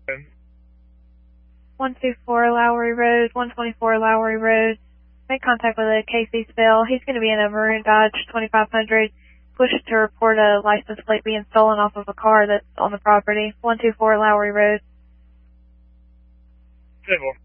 124 Lowry Road, 124 Lowry Road. Make contact with a Casey Spell. He's going to be in a maroon Dodge 2500. Push to report a license plate being stolen off of a car that's on the property. 124 Lowry Road. 10-4.